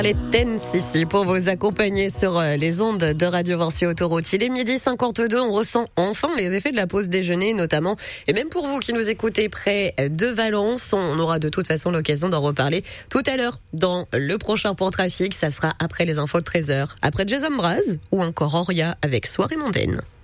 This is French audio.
Les Tense ici pour vous accompagner sur les ondes de Radio Vinci Autoroute. Il est 12h52, on ressent enfin les effets de la pause déjeuner notamment. Et même pour vous qui nous écoutez près de Valence, on aura de toute façon l'occasion d'en reparler tout à l'heure dans le prochain point trafic. Ça sera après les infos de 13h, après Jason Mraz ou encore Auria avec Soirée mondaine.